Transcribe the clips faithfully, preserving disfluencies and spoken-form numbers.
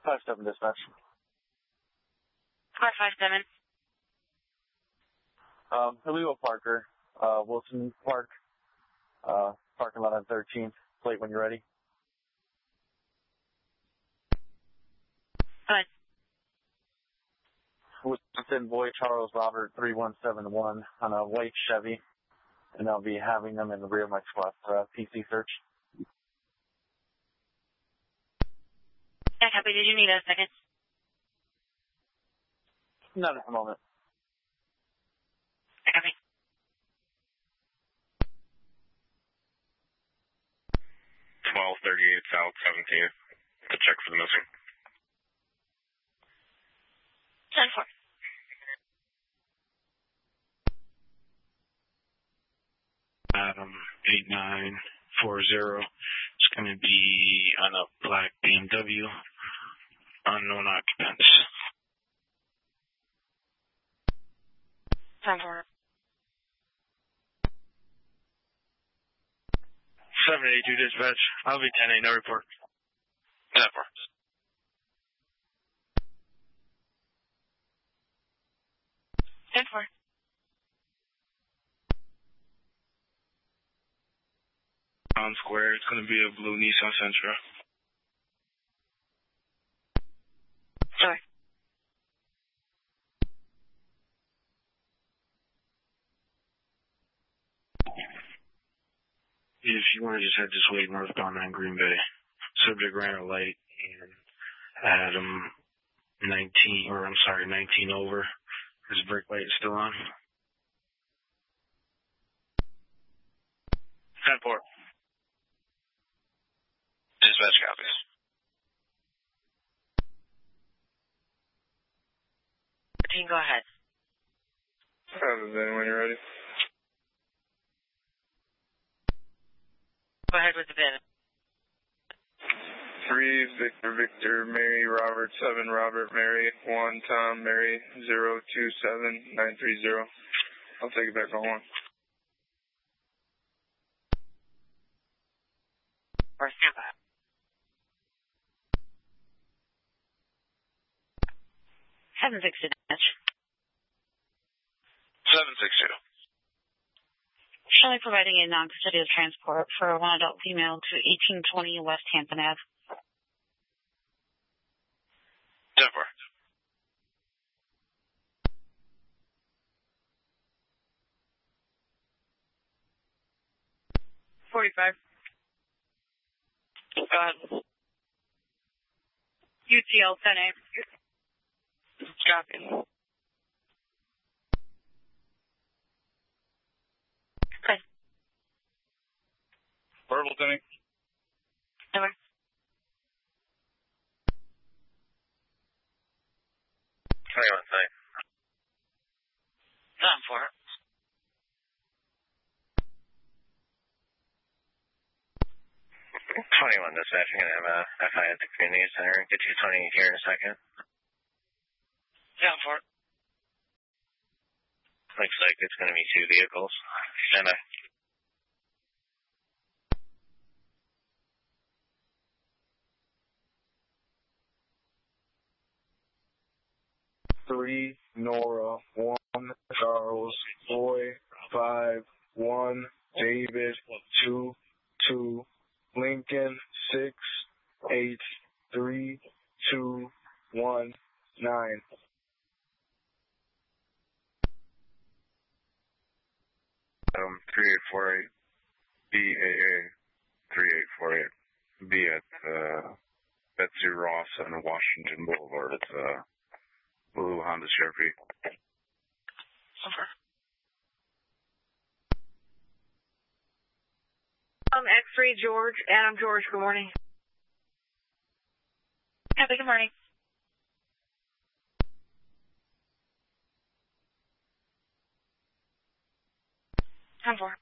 five seven dispatch. Car five seven. Um, illegal Parker, uh, Wilson Park, uh, parking lot on thirteenth. Plate when you're ready. Go ahead. Wilson Boy Charles Robert three one seven one on a white Chevy, and I'll be having them in the rear of my squad for uh, P C search. Yeah, copy. Did you need a second? Not at the moment. Copy. twelve thirty-eight South seventeen. To check for the missing. ten four. Adam eight nine four zero. It's going to be on a black B M W. Unknown occupants. ten four. seven eighty-two dispatch. I'll be ten eight, no report. ten four. ten four. On square, it's going to be a blue Nissan Sentra. Sorry. If you want to just head this way northbound on Green Bay. Subject ran a light and Adam nineteen, or I'm sorry, nineteen over. His brake light is still on. ten four. Dispatch copies. thirteen, go ahead. Seven, when you're ready. Go ahead with the bid. Three, Victor, Victor, Mary, Robert, seven, Robert, Mary, one, Tom, Mary, zero, two, seven, nine, three, zero. I'll take it back on one. Or stand by. seven six two dash. seven six two. Shelley providing a non-custodial transport for one adult female to eighteen twenty West Hampton Avenue. ten four. forty-five. Go ahead. U T L ten A. Copy. Okay. Verbal, Timmy. Over. twenty-one, thanks. Time for it. twenty-one dispatch. I'm going to have a F I at the community center. Get you twenty here in a second. Time for it. Looks like it's going to be two vehicles. Stand by. Three, Nora, one, Charles, Boy, five, one, David, two, two, Lincoln, six, eight, three, two, one, nine. Um, three eight four eight, B A A, three eight four eight, B at, uh, Betsy Ross on Washington Boulevard. It's, uh, blue Honda Chevy. Over. Um, X three George, Adam George, good morning. Happy good morning. Time for it.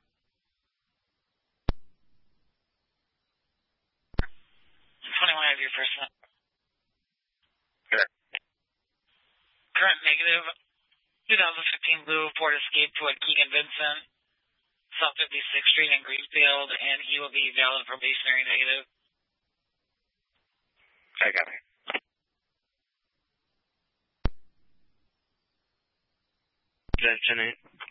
twenty-one of your percent. Okay. Current negative. twenty fifteen blue Ford Escape to a Keegan Vincent. South fifty-sixth Street in Greenfield, and he will be valid probationary negative. I got it. Jet ten eight.